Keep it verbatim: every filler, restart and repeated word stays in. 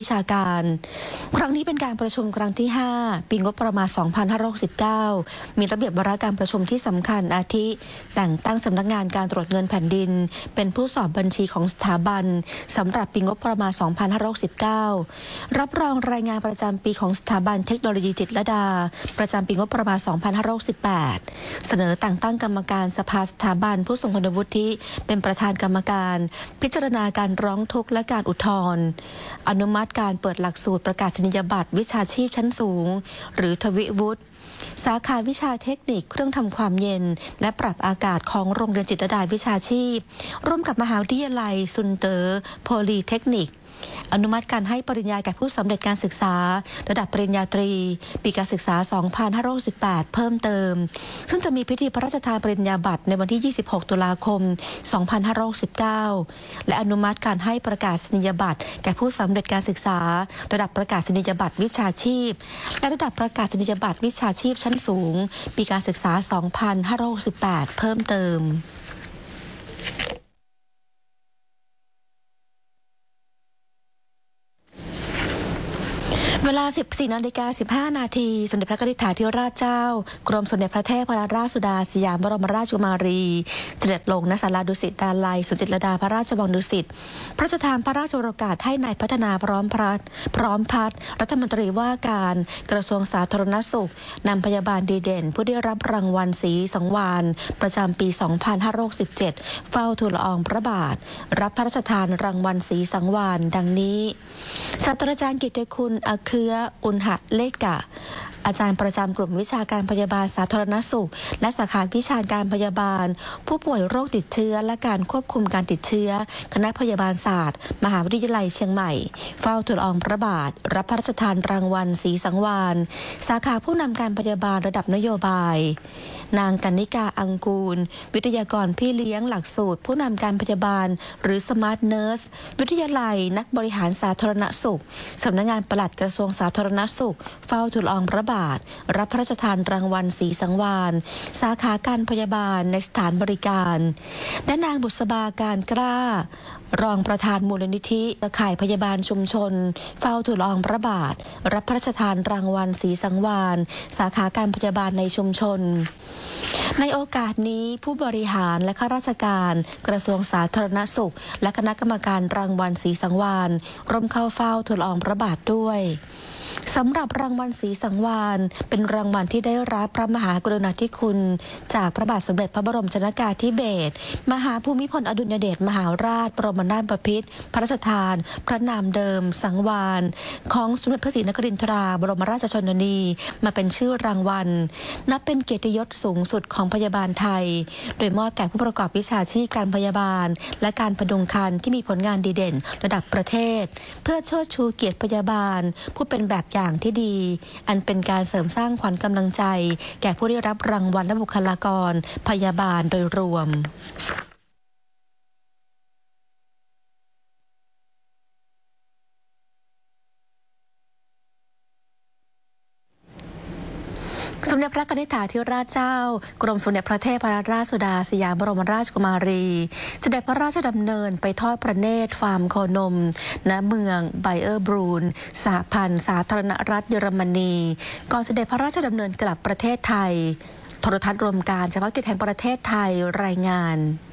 วิชาการครั้งนี้เป็นการประชุมครั้งที่ห้าปีงบประมาณ สองพันห้าร้อยหกสิบเก้า มีระเบียบวาระการประชุมที่สำคัญอาทิแต่งตั้งสำนักงานการตรวจเงินแผ่นดินเป็นผู้สอบบัญชีของสถาบันสำหรับปีงบประมาณ สองพันห้าร้อยหกสิบเก้า รับรองรายงานประจำปีของสถาบันเทคโนโลยีจิตรลดาประจำปีงบประมาณ สองพันห้าร้อยหกสิบแปด เสนอแต่งตั้งกรรมการสภาสถาบันผู้ทรงคุณวุฒิเป็นประธานกรรมการพิจารณาการร้องทุกข์และการอุทธรณ์อนุมัติการเปิดหลักสูตรประกาศนียบัตรวิชาชีพชั้นสูงหรือทวิวุฒิสาขาวิชาเทคนิคเครื่องทำความเย็นและปรับอากาศของโรงเรียนจิตรลดาวิชาชีพร่วมกับมหาวิทยาลัยซุนเตอร์โพลีเทคนิคอนุมัติการให้ปริญญาแก่ผู้สำเร็จการศึกษาระดับปริญญาตรีปีการศึกษา สองพันห้าร้อยหกสิบแปด เพิ่มเติมซึ่งจะมีพิธีพระราชทานปริญญาบัตรในวันที่ ยี่สิบหก ตุลาคม สองพันห้าร้อยหกสิบเก้า และอนุมัติการให้ประกาศนียบัตรแก่ผู้สำเร็จการศึกษาระดับประกาศนียบัตรวิชาชีพและระดับประกาศนียบัตรวิชาชีพชั้นสูงปีการศึกษา สองพันห้าร้อยหกสิบแปด เพิ่มเติมเวลา สิบสี่ นาฬิกา สิบห้า นาทีสมเด็จพระนิธิถาธิราชเจ้ากรมสมเด็จพระเทพรัตนราชสุดาสยามบรมราชกุมารีเสด็จลงณศาลาดุสิตดาลัยสวนจิตรลดาพระราชวังดุสิตพระราชทานพระราชโองการให้นายพัฒนาพร้อมพัฒน์พร้อมพัฒน์รัฐมนตรีว่าการกระทรวงสาธารณสุขนำพยาบาลดีเด่นผู้ได้รับรางวัลศรีสังวาลประจำปี สองพันห้าร้อยหกสิบเจ็ด เฝ้าทูลละอองพระบาทรับพระราชทานรางวัลศรีสังวาลดังนี้ศาสตราจารย์กิตติคุณอเครืออุณหเลกะอาจารย์ประจำกลุ่มวิชาการพยาบาลสาธารณสุขและสาขาวิชาการพยาบาลผู้ป่วยโรคติดเชื้อและการควบคุมการติดเชื้อคณะพยาบาลศาสตร์มหาวิทยาลัยเชียงใหม่เฝ้าทูลละอองพระบาทรับพระราชทานรางวัลศรีสังวาลสาขาผู้นำการพยาบาลระดับนโยบายนางกนิกาอังกูลวิทยากรพี่เลี้ยงหลักสูตรผู้นำการพยาบาลหรือสมาร์ทเนิร์สวิทยาลัยนักบริหารสาธารณสุขสำนักงานปลัดกระทรวงสาธารณสุขเฝ้าทูลละอองพระบาทรับพระราชทานรางวัลศรีสังวาลสาขาการพยาบาลในสถานบริการและนางบุษบาการกล้ารองประธานมูลนิธิเครือข่ายพยาบาลชุมชนเฝ้าทูลละอองพระบาทรับพระราชทานรางวัลศรีสังวาลสาขาการพยาบาลในชุมชนในโอกาสนี้ผู้บริหารและข้าราชการกระทรวงสาธารณสุขและคณะกรรมการรางวัลศรีสังวาลร่วมเข้าเฝ้าทูลละอองพระบาทด้วยสำหรับรางวัลศรีสังวาลเป็นรางวัลที่ได้รับพระมหากรุณาธิคุณจากพระบาทสมเด็จพระบรมชนกาธิเบศรมหาภูมิพลอดุลยเดชมหาราชบรมนาถบพิตรพระราชทานพระนามเดิมสังวาลของสมเด็จพระศรีนครินทราบรมราชชนนีมาเป็นชื่อรางวัลนับเป็นเกียรติยศสูงสุดของพยาบาลไทยโดยมอบแก่ผู้ประกอบวิชาชีพการพยาบาลและการพดุงครรภ์ที่มีผลงานดีเด่นระดับประเทศเพื่อเชิดชูเกียรติพยาบาลผู้เป็นแบบอย่างที่ดีอันเป็นการเสริมสร้างขวัญกำลังใจแก่ผู้ได้รับรางวัลและบุคลากรพยาบาลโดยรวมสมเด็จพระนิธิถาธิราชเจ้ากรมสมเด็จพระเทพรัตนราชสุดาสยามบรมราชกุมารีเสด็จพระราชดำเนินไปทอดพระเนตรฟาร์มโคนมณเมืองไบเออร์บรูนสหพันธ์สาธารณรัฐเยอรมนีก่อนเสด็จพระราชดำเนินกลับประเทศไทยโทรทัศน์รวมการเฉพาะกิจแห่งประเทศไทยรายงาน